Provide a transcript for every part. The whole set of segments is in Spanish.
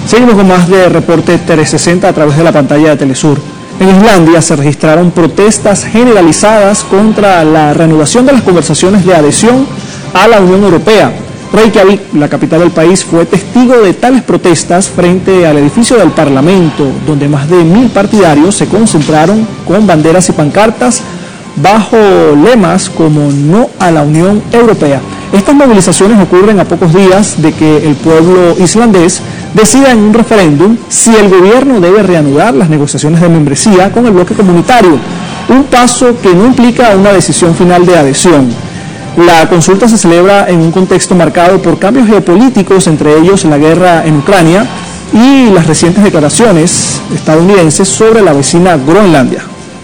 Seguimos con más de Reporte 360 a través de la pantalla de Telesur. En Islandia se registraron protestas generalizadas contra la reanudación de las conversaciones de adhesión a la Unión Europea. Reykjavik, la capital del país, fue testigo de tales protestas frente al edificio del Parlamento, donde más de 1000 partidarios se concentraron con banderas y pancartas bajo lemas como "No a la Unión Europea". Estas movilizaciones ocurren a pocos días de que el pueblo islandés decida en un referéndum si el gobierno debe reanudar las negociaciones de membresía con el bloque comunitario, un paso que no implica una decisión final de adhesión. La consulta se celebra en un contexto marcado por cambios geopolíticos, entre ellos la guerra en Ucrania y las recientes declaraciones estadounidenses sobre la vecina Groenlandia.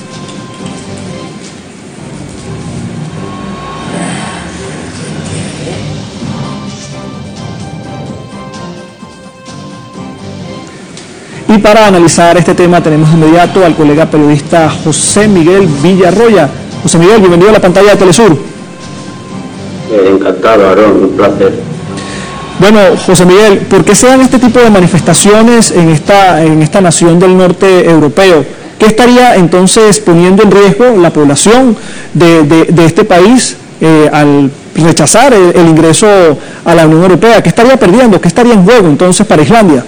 Y para analizar este tema tenemos de inmediato al colega periodista José Miguel Villarroya. José Miguel, bienvenido a la pantalla de Telesur. Encantado, Aarón, un placer. Bueno, José Miguel, ¿por qué se dan este tipo de manifestaciones en esta nación del norte europeo? ¿Qué estaría entonces poniendo en riesgo la población de este país al rechazar el ingreso a la Unión Europea? ¿Qué estaría perdiendo? ¿Qué estaría en juego entonces para Islandia?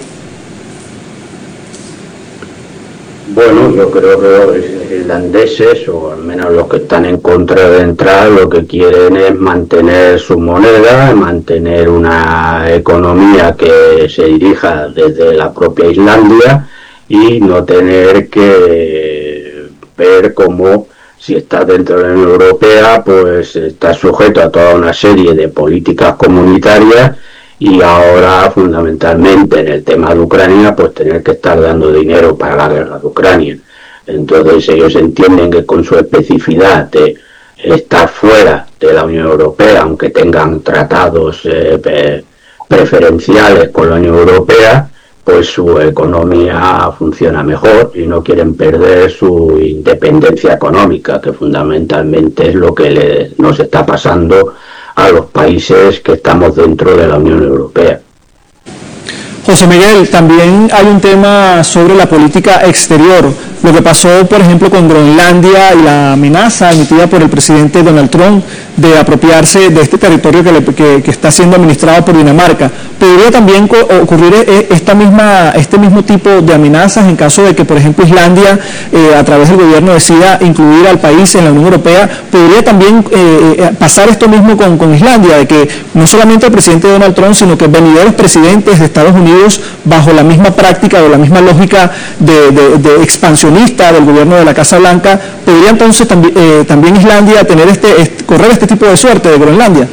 Bueno, yo creo que los islandeses, o al menos los que están en contra de entrar, lo que quieren es mantener su moneda, mantener una economía que se dirija desde la propia Islandia y no tener que ver cómo, si está dentro de la Unión Europea, pues está sujeto a toda una serie de políticas comunitarias. Y ahora, fundamentalmente, en el tema de Ucrania, pues tener que estar dando dinero para la guerra de Ucrania. Entonces ellos entienden que con su especificidad de estar fuera de la Unión Europea, aunque tengan tratados preferenciales con la Unión Europea, pues su economía funciona mejor y no quieren perder su independencia económica, que fundamentalmente es lo que nos está pasando a los países que estamos dentro de la Unión Europea. José Miguel, también hay un tema sobre la política exterior. Lo que pasó, por ejemplo, con Groenlandia y la amenaza emitida por el presidente Donald Trump de apropiarse de este territorio que está siendo administrado por Dinamarca. ¿Podría también ocurrir este mismo tipo de amenazas en caso de que, por ejemplo, Islandia, a través del gobierno, decida incluir al país en la Unión Europea? ¿Podría también pasar esto mismo con Islandia, de que no solamente el presidente Donald Trump, sino que venideros presidentes de Estados Unidos, bajo la misma práctica o la misma lógica de expansionista del gobierno de la Casa Blanca, podría entonces también Islandia correr este tipo de suerte de Groenlandia?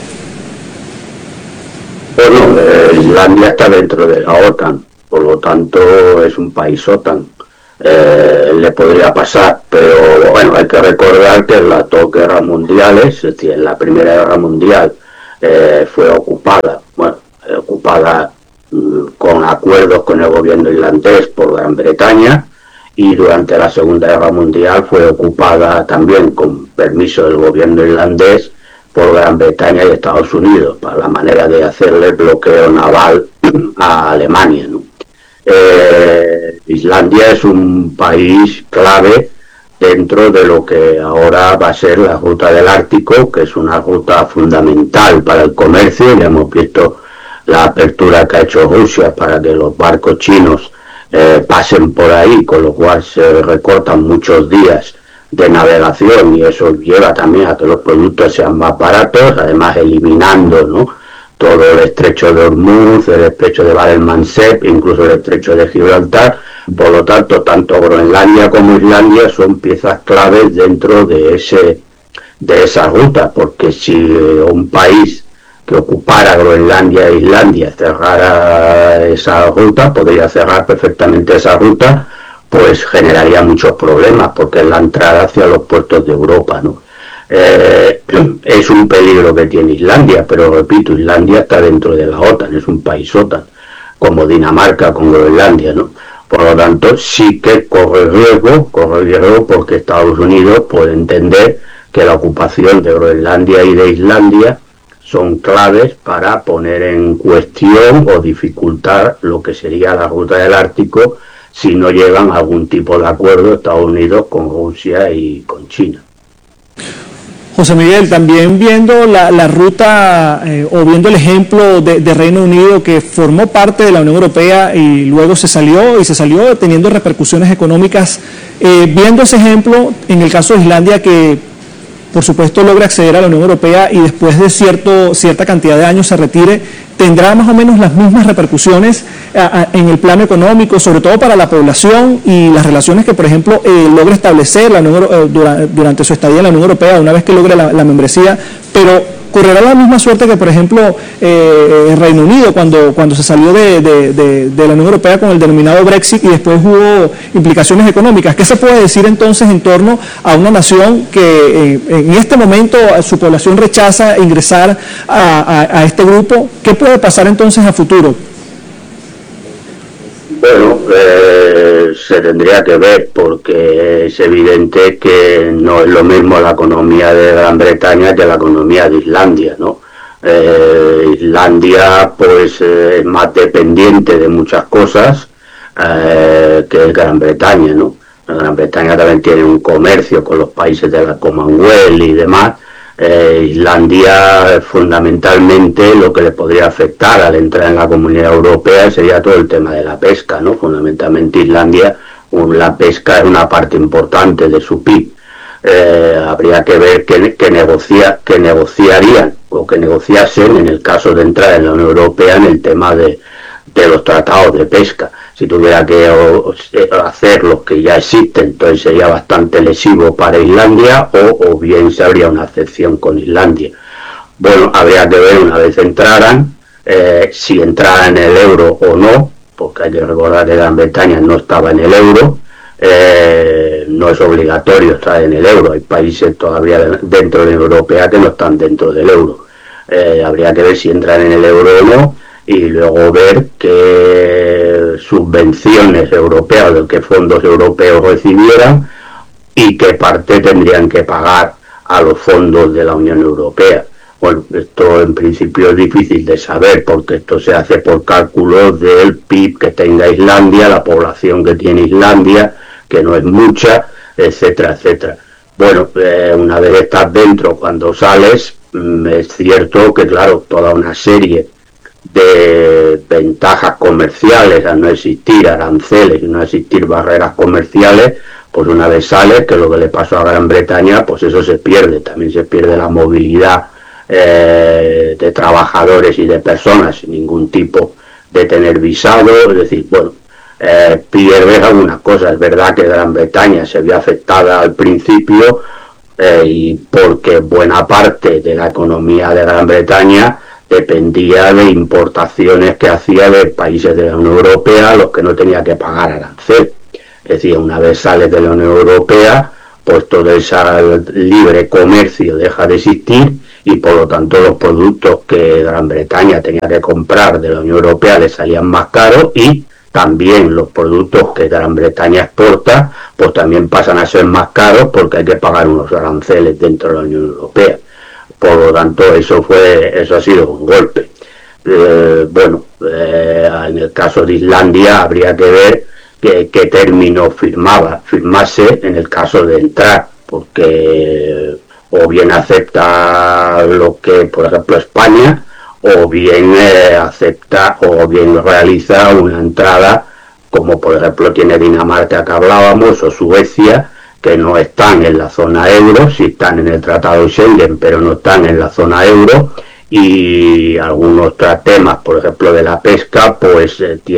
Bueno, Islandia está dentro de la OTAN, por lo tanto es un país OTAN. Le podría pasar, pero bueno, hay que recordar que en las dos guerras mundiales, es decir, en la Primera Guerra Mundial fue ocupada con acuerdos con el gobierno irlandés por Gran Bretaña, y durante la Segunda Guerra Mundial fue ocupada también con permiso del gobierno irlandés por Gran Bretaña y Estados Unidos, para la manera de hacerle bloqueo naval a Alemania, ¿no? Islandia es un país clave dentro de lo que ahora va a ser la ruta del Ártico, que es una ruta fundamental para el comercio. Ya hemos visto la apertura que ha hecho Rusia para que los barcos chinos pasen por ahí, con lo cual se recortan muchos días de navegación, y eso lleva también a que los productos sean más baratos, además eliminando, ¿no?, todo el estrecho de Hormuz, el estrecho de Bab el-Mandeb, incluso el estrecho de Gibraltar. Por lo tanto, tanto Groenlandia como Islandia son piezas claves dentro de esa ruta, porque si un país que ocupara Groenlandia e Islandia cerrara esa ruta, podría cerrar perfectamente esa ruta, pues generaría muchos problemas, porque es la entrada hacia los puertos de Europa, ¿no? Es un peligro que tiene Islandia, pero repito, Islandia está dentro de la OTAN, es un país OTAN, como Dinamarca con Groenlandia, ¿no? Por lo tanto, sí que corre riesgo porque Estados Unidos puede entender que la ocupación de Groenlandia y de Islandia son claves para poner en cuestión o dificultar lo que sería la ruta del Ártico si no llegan a algún tipo de acuerdo Estados Unidos con Rusia y con China. José Miguel, también viendo la ruta o viendo el ejemplo de Reino Unido, que formó parte de la Unión Europea y luego se salió teniendo repercusiones económicas, viendo ese ejemplo en el caso de Islandia, que por supuesto logra acceder a la Unión Europea y después de cierta cantidad de años se retire, ¿tendrá más o menos las mismas repercusiones en el plano económico, sobre todo para la población y las relaciones que, por ejemplo, logra establecer durante su estadía en la Unión Europea, una vez que logre la membresía? Pero ¿correrá la misma suerte que, por ejemplo, el Reino Unido cuando se salió de la Unión Europea con el denominado Brexit y después hubo implicaciones económicas? ¿Qué se puede decir entonces en torno a una nación que en este momento su población rechaza ingresar a este grupo? ¿Qué puede pasar entonces a futuro? Bueno, se tendría que ver, porque es evidente que no es lo mismo la economía de Gran Bretaña que la economía de Islandia, ¿no? Islandia pues es más dependiente de muchas cosas que Gran Bretaña, ¿no? Gran Bretaña también tiene un comercio con los países de la Commonwealth y demás. Islandia fundamentalmente lo que le podría afectar al entrar en la Comunidad Europea sería todo el tema de la pesca, ¿no? Fundamentalmente Islandia, la pesca es una parte importante de su PIB. Habría que ver qué negociarían o que negociasen en el caso de entrar en la Unión Europea en el tema de los tratados de pesca. Si tuviera que hacer los que ya existen, entonces sería bastante lesivo para Islandia, o bien se habría una excepción con Islandia. Bueno, habría que ver una vez entraran, si entraran en el euro o no, porque hay que recordar que Gran Bretaña no estaba en el euro. No es obligatorio estar en el euro, hay países todavía dentro de la Unión Europea que no están dentro del euro. Habría que ver si entran en el euro o no, y luego ver qué subvenciones europeas o qué fondos europeos recibieran y qué parte tendrían que pagar a los fondos de la Unión Europea. Bueno, esto en principio es difícil de saber, porque esto se hace por cálculos del PIB que tenga Islandia, la población que tiene Islandia, que no es mucha, etcétera, etcétera. Bueno, una vez estás dentro, cuando sales, es cierto que, claro, toda una serie de ventajas comerciales, al no existir aranceles y no existir barreras comerciales, pues una vez sales, que lo que le pasó a Gran Bretaña, pues eso se pierde. También se pierde la movilidad de trabajadores y de personas sin ningún tipo de tener visado. Es decir, bueno, pierdes algunas cosas. Es verdad que Gran Bretaña se vio afectada al principio, y porque buena parte de la economía de Gran Bretaña dependía de importaciones que hacía de países de la Unión Europea, a los que no tenía que pagar arancel. Es decir, una vez sales de la Unión Europea, pues todo ese libre comercio deja de existir, y por lo tanto los productos que Gran Bretaña tenía que comprar de la Unión Europea le salían más caros, y también los productos que Gran Bretaña exporta pues también pasan a ser más caros, porque hay que pagar unos aranceles dentro de la Unión Europea. Por lo tanto, eso ha sido un golpe. En el caso de Islandia habría que ver qué término firmase en el caso de entrar, porque o bien acepta lo que, por ejemplo, España, o bien acepta o bien realiza una entrada, como por ejemplo tiene Dinamarca, que hablábamos, o Suecia, que no están en la zona euro, sí están en el Tratado Schengen, pero no están en la zona euro, y algunos temas, por ejemplo de la pesca, pues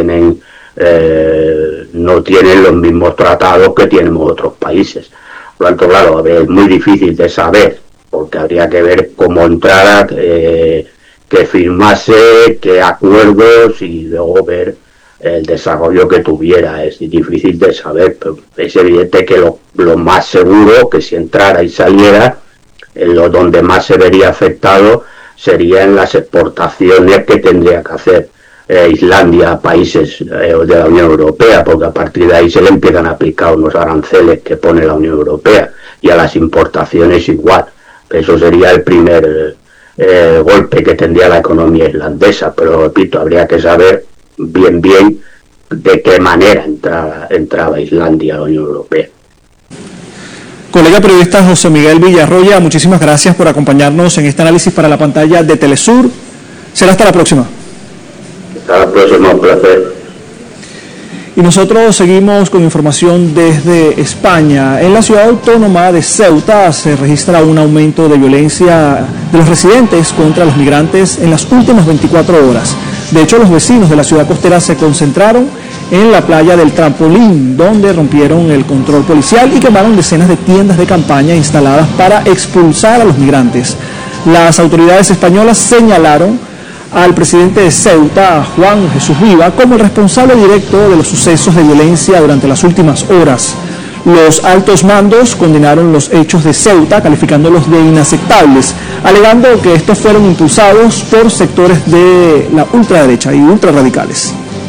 no tienen los mismos tratados que tienen otros países. Por lo tanto, claro, es muy difícil de saber, porque habría que ver cómo entrara, que firmase, qué acuerdos, y luego ver el desarrollo que tuviera. Es difícil de saber, pero es evidente que lo más seguro, que si entrara y saliera, donde más se vería afectado sería en las exportaciones que tendría que hacer Islandia a países de la Unión Europea, porque a partir de ahí se le empiezan a aplicar unos aranceles que pone la Unión Europea, y a las importaciones igual. Eso sería el primer golpe que tendría la economía islandesa, pero repito, habría que saber bien de qué manera entraba Islandia a la Unión Europea. Colega periodista José Miguel Villarroya, muchísimas gracias por acompañarnos en este análisis para la pantalla de Telesur. Será hasta la próxima. Hasta la próxima, un placer. Y nosotros seguimos con información desde España. En la ciudad autónoma de Ceuta se registra un aumento de violencia de los residentes contra los migrantes en las últimas 24 horas. De hecho, los vecinos de la ciudad costera se concentraron en la playa del Trampolín, donde rompieron el control policial y quemaron decenas de tiendas de campaña instaladas para expulsar a los migrantes. Las autoridades españolas señalaron al presidente de Ceuta, Juan Jesús Viva, como el responsable directo de los sucesos de violencia durante las últimas horas. Los altos mandos condenaron los hechos de Ceuta, calificándolos de inaceptables, alegando que estos fueron impulsados por sectores de la ultraderecha y ultrarradicales.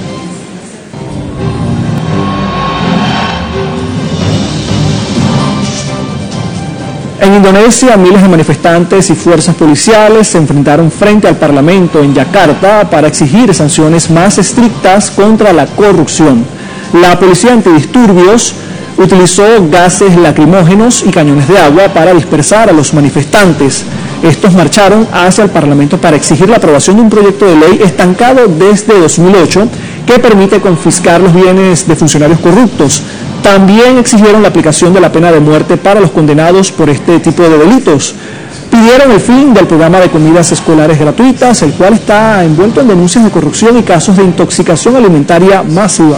En Indonesia, miles de manifestantes y fuerzas policiales se enfrentaron frente al Parlamento en Yakarta para exigir sanciones más estrictas contra la corrupción. La policía antidisturbios utilizó gases lacrimógenos y cañones de agua para dispersar a los manifestantes. Estos marcharon hacia el Parlamento para exigir la aprobación de un proyecto de ley estancado desde 2008 que permite confiscar los bienes de funcionarios corruptos. También exigieron la aplicación de la pena de muerte para los condenados por este tipo de delitos. Pidieron el fin del programa de comidas escolares gratuitas, el cual está envuelto en denuncias de corrupción y casos de intoxicación alimentaria masiva.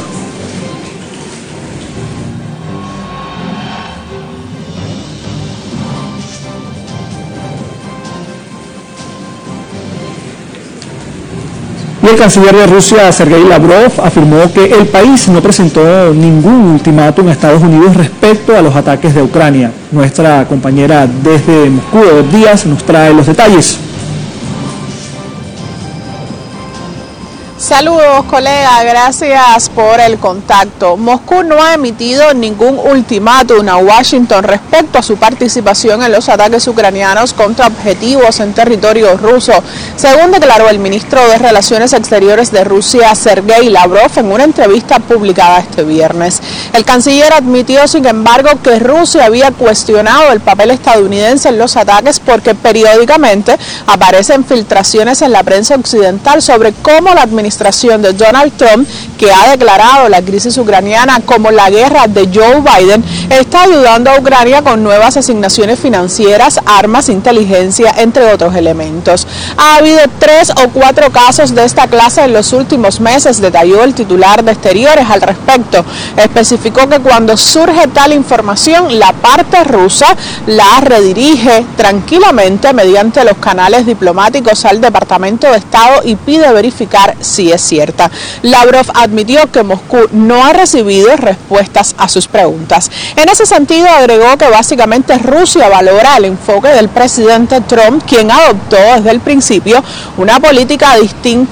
Y el canciller de Rusia, Sergei Lavrov, afirmó que el país no presentó ningún ultimátum a Estados Unidos respecto a los ataques de Ucrania. Nuestra compañera desde Moscú, Díaz, nos trae los detalles. Saludos, colega, gracias por el contacto. Moscú no ha emitido ningún ultimátum a Washington respecto a su participación en los ataques ucranianos contra objetivos en territorio ruso, según declaró el ministro de Relaciones Exteriores de Rusia, Sergei Lavrov, en una entrevista publicada este viernes. El canciller admitió, sin embargo, que Rusia había cuestionado el papel estadounidense en los ataques porque periódicamente aparecen filtraciones en la prensa occidental sobre cómo la administración de Donald Trump, que ha declarado la crisis ucraniana como la guerra de Joe Biden, está ayudando a Ucrania con nuevas asignaciones financieras, armas, inteligencia, entre otros elementos. Ha habido 3 o 4 casos de esta clase en los últimos meses, detalló el titular de Exteriores al respecto. Especificó que cuando surge tal información, la parte rusa la redirige tranquilamente mediante los canales diplomáticos al Departamento de Estado y pide verificar si es cierta. Lavrov admitió que Moscú no ha recibido respuestas a sus preguntas. En ese sentido, agregó que básicamente Rusia valora el enfoque del presidente Trump, quien adoptó desde el principio una política distinta